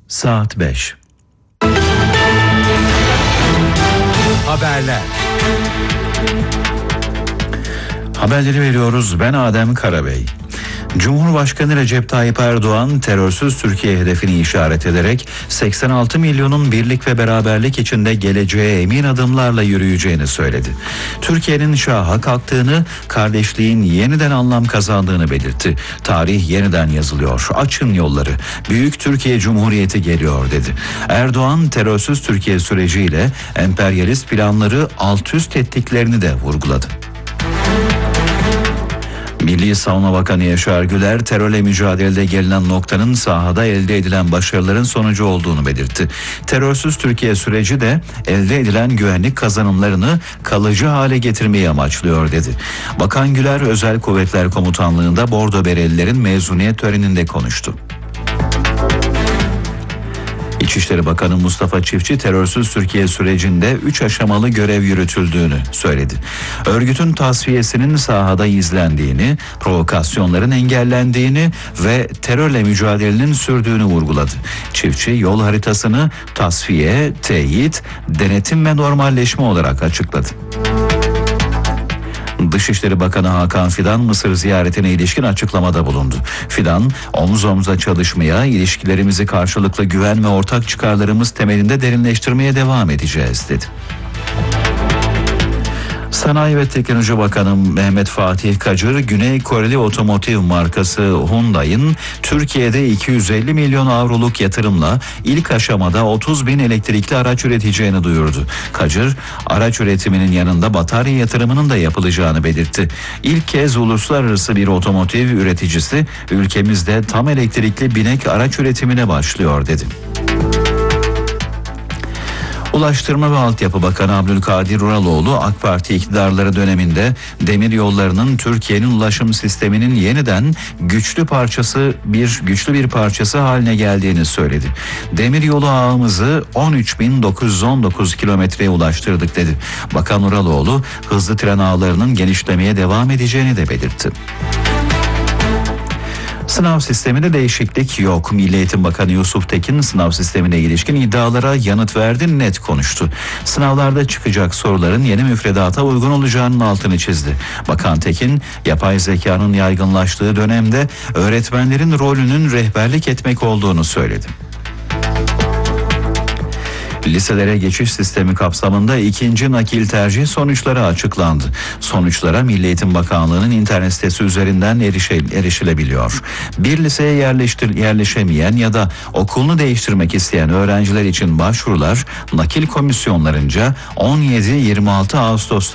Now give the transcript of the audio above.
Saat 5. Haberler. Haberleri veriyoruz. Ben Adem Karabey. Cumhurbaşkanı Recep Tayyip Erdoğan terörsüz Türkiye hedefini işaret ederek 86 milyonun birlik ve beraberlik içinde geleceğe emin adımlarla yürüyeceğini söyledi. Türkiye'nin şaha kalktığını, kardeşliğin yeniden anlam kazandığını belirtti. Tarih yeniden yazılıyor. Açın yolları. Büyük Türkiye Cumhuriyeti geliyor dedi. Erdoğan terörsüz Türkiye süreciyle emperyalist planları alt üst ettiklerini de vurguladı. Milli Savunma Bakanı Yaşar Güler, terörle mücadelede gelinen noktanın sahada elde edilen başarıların sonucu olduğunu belirtti. Terörsüz Türkiye süreci de elde edilen güvenlik kazanımlarını kalıcı hale getirmeyi amaçlıyor dedi. Bakan Güler, Özel Kuvvetler Komutanlığı'nda Bordo Berelilerin mezuniyet töreninde konuştu. İçişleri Bakanı Mustafa Çiftçi, terörsüz Türkiye sürecinde 3 aşamalı görev yürütüldüğünü söyledi. Örgütün tasfiyesinin sahada izlendiğini, provokasyonların engellendiğini ve terörle mücadelenin sürdüğünü vurguladı. Çiftçi, yol haritasını tasfiye, teyit, denetim ve normalleşme olarak açıkladı. Dışişleri Bakanı Hakan Fidan, Mısır ziyaretine ilişkin açıklamada bulundu. Fidan, omuz omuza çalışmaya, ilişkilerimizi karşılıklı güven ve ortak çıkarlarımız temelinde derinleştirmeye devam edeceğiz dedi. Sanayi ve Teknoloji Bakanı Mehmet Fatih Kacır, Güney Koreli otomotiv markası Hyundai'nin Türkiye'de 250 milyon avroluk yatırımla ilk aşamada 30 bin elektrikli araç üreteceğini duyurdu. Kacır, araç üretiminin yanında batarya yatırımının da yapılacağını belirtti. İlk kez uluslararası bir otomotiv üreticisi ülkemizde tam elektrikli binek araç üretimine başlıyor dedi. Ulaştırma ve Altyapı Bakanı Abdülkadir Uraloğlu, AK Parti iktidarları döneminde demir yollarının Türkiye'nin ulaşım sisteminin yeniden güçlü bir parçası haline geldiğini söyledi. Demir yolu ağımızı 13.919 kilometreye ulaştırdık dedi. Bakan Uraloğlu, hızlı tren ağlarının genişlemeye devam edeceğini de belirtti. Sınav sisteminde değişiklik yok. Milli Eğitim Bakanı Yusuf Tekin, sınav sistemine ilişkin iddialara yanıt verdi, net konuştu. Sınavlarda çıkacak soruların yeni müfredata uygun olacağının altını çizdi. Bakan Tekin, yapay zekanın yaygınlaştığı dönemde öğretmenlerin rolünün rehberlik etmek olduğunu söyledi. Liselere geçiş sistemi kapsamında ikinci nakil tercih sonuçları açıklandı. Sonuçlara Milli Eğitim Bakanlığı'nın internet sitesi üzerinden erişilebiliyor. Bir liseye yerleşemeyen ya da okulunu değiştirmek isteyen öğrenciler için başvurular nakil komisyonlarınca 17-26 Ağustos'ta